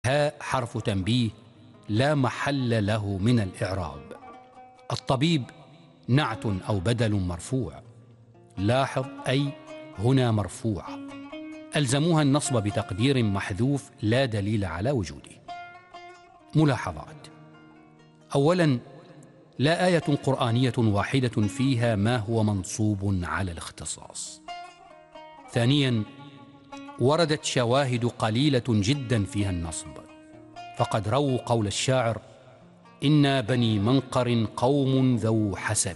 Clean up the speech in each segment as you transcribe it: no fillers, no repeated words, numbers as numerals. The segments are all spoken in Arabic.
هاء حرف تنبيه لا محل له من الإعراب. الطبيب نعت أو بدل مرفوع. لاحظ أي هنا مرفوعة. ألزموها النصب بتقدير محذوف لا دليل على وجوده. ملاحظات: أولا، لا آية قرآنية واحدة فيها ما هو منصوب على الاختصاص. ثانيا، وردت شواهد قليلة جدا فيها النصب، فقد رووا قول الشاعر: إنا بني منقر قوم ذو حسب،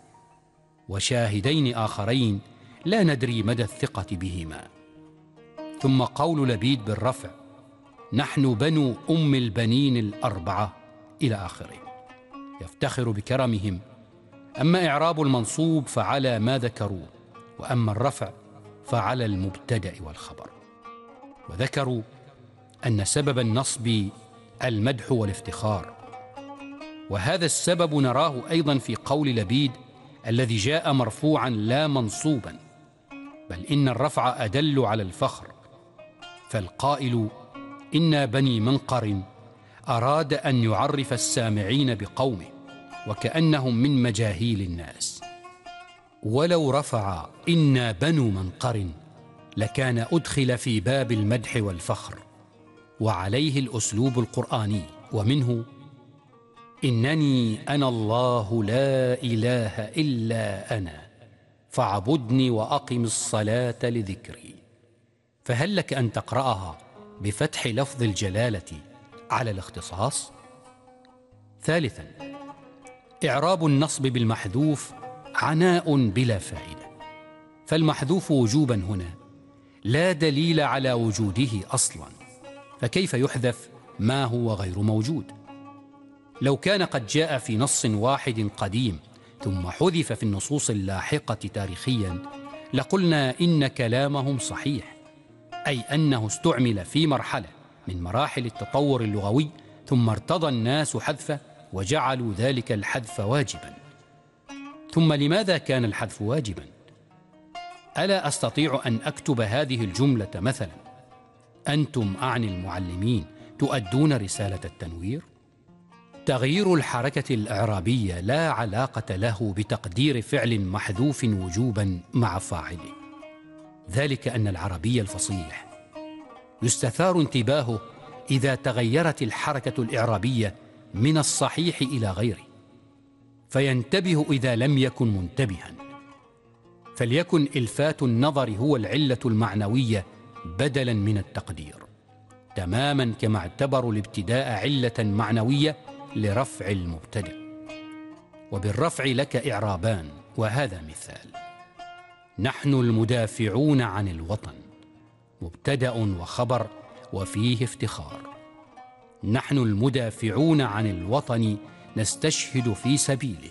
وشاهدين آخرين لا ندري مدى الثقة بهما. ثم قول لبيد بالرفع: نحن بنو أم البنين الأربعة، إلى آخره، يفتخر بكرمهم. أما إعراب المنصوب فعلى ما ذكروه، وأما الرفع فعلى المبتدأ والخبر. وذكروا أن سبب النصب المدح والافتخار، وهذا السبب نراه أيضا في قول لبيد الذي جاء مرفوعا لا منصوبا، بل إن الرفع أدل على الفخر. فالقائل إنا بني منقر أراد أن يعرف السامعين بقومه وكأنهم من مجاهيل الناس. ولو رفع إنا بنو منقر لكان أدخل في باب المدح والفخر، وعليه الأسلوب القرآني، ومنه: إنني أنا الله لا إله إلا أنا فاعبدني وأقم الصلاة لذكري. فهل لك أن تقرأها بفتح لفظ الجلالة على الاختصاص؟ ثالثا، إعراب النصب بالمحذوف عناء بلا فائدة، فالمحذوف وجوبا هنا لا دليل على وجوده أصلا، فكيف يحذف ما هو غير موجود؟ لو كان قد جاء في نص واحد قديم ثم حذف في النصوص اللاحقة تاريخيا لقلنا إن كلامهم صحيح، أي أنه استعمل في مرحلة من مراحل التطور اللغوي ثم ارتضى الناس حذفه وجعلوا ذلك الحذف واجبا. ثم لماذا كان الحذف واجبا؟ ألا أستطيع أن أكتب هذه الجملة مثلا: أنتم أعني المعلمين تؤدون رسالة التنوير؟ تغيير الحركة الإعرابية لا علاقة له بتقدير فعل محذوف وجوبا مع فاعله، ذلك أن العربي الفصيح يستثار انتباهه إذا تغيرت الحركة الإعرابية من الصحيح إلى غيره، فينتبه إذا لم يكن منتبها. فليكن إلفات النظر هو العلة المعنوية بدلا من التقدير، تماما كما اعتبروا الابتداء علة معنوية لرفع المبتدأ. وبالرفع لك إعرابان، وهذا مثال: نحن المدافعون عن الوطن، مبتدأ وخبر وفيه افتخار. نحن المدافعون عن الوطن نستشهد في سبيله،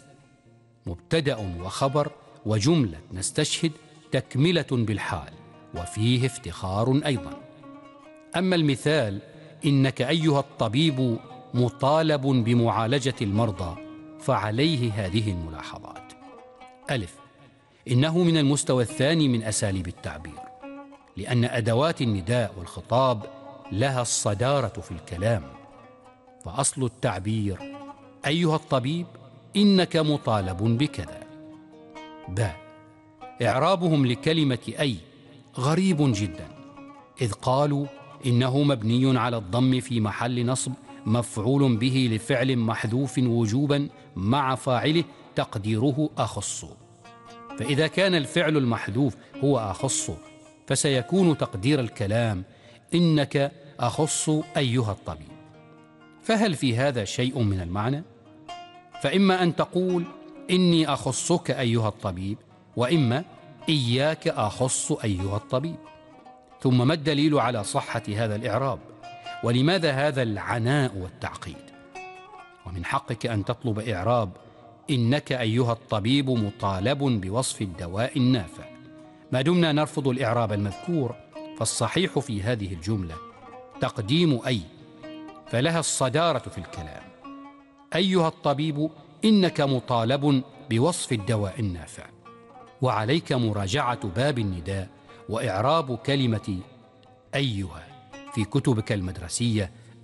مبتدأ وخبر وجملة نستشهد تكملة بالحال وفيه افتخار أيضا. أما المثال: إنك أيها الطبيب مطالب بمعالجة المرضى، فعليه هذه الملاحظات: ألف، إنه من المستوى الثاني من أساليب التعبير، لأن أدوات النداء والخطاب لها الصدارة في الكلام، فأصل التعبير أيها الطبيب إنك مطالب بكذا. ب، إعرابهم لكلمة أي غريب جدا، إذ قالوا إنه مبني على الضم في محل نصب مفعول به لفعل محذوف وجوبا مع فاعله تقديره أخص. فإذا كان الفعل المحذوف هو أخص فسيكون تقدير الكلام إنك أخص أيها الطبيب. فهل في هذا شيء من المعنى؟ فإما أن تقول إني أخصك أيها الطبيب، وإما إياك أخص أيها الطبيب. ثم ما الدليل على صحة هذا الإعراب؟ ولماذا هذا العناء والتعقيد؟ ومن حقك أن تطلب إعراب إنك أيها الطبيب مطالب بوصف الدواء النافع. ما دمنا نرفض الإعراب المذكور فالصحيح في هذه الجملة تقديم أي، فلها الصدارة في الكلام. أيها الطبيب إنك مطالب بوصف الدواء النافع. وعليك مراجعة باب النداء وإعراب كلمة أيها في كتبك المدرسية